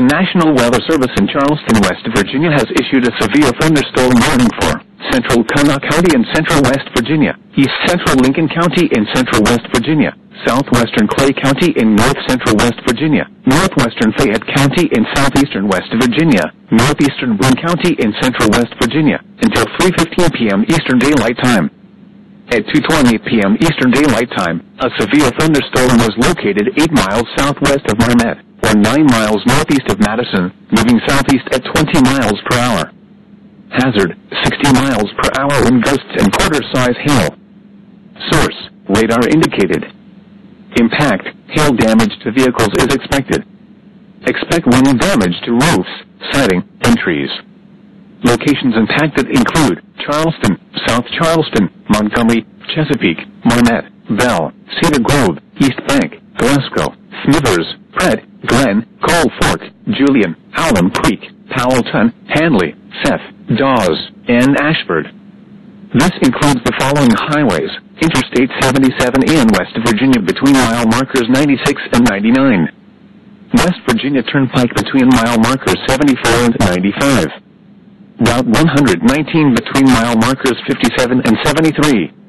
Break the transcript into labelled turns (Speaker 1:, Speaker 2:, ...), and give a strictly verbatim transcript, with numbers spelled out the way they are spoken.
Speaker 1: The National Weather Service in Charleston, West Virginia has issued a severe thunderstorm warning for central Kanawha County in central West Virginia, east central Lincoln County in central West Virginia, southwestern Clay County in north central West Virginia, northwestern Fayette County in southeastern West Virginia, northeastern Boone County in central West Virginia, until three fifteen p m Eastern Daylight Time. At two twenty p m Eastern Daylight Time, a severe thunderstorm was located eight miles southwest of Marmet, or nine miles northeast of Madison, moving southeast at twenty miles per hour. Hazard, sixty miles per hour wind gusts and quarter-size hail. Source, radar indicated. Impact, hail damage to vehicles is expected. Expect wind damage to roofs, siding, and trees. Locations impacted include Charleston, South Charleston, Montgomery, Chesapeake, Marmet, Bell, Cedar Grove, East Bank, Glasgow, Smithers, Pratt, Glen, Coal Fork, Julian, Alum Creek, Powellton, Handley, Seth, Dawes, and Ashford. This includes the following highways: Interstate seventy-seven in West Virginia between mile markers ninety-six and ninety-nine. West Virginia Turnpike between mile markers seventy-four and ninety-five. Route one hundred nineteen between mile markers fifty-seven and seventy-three.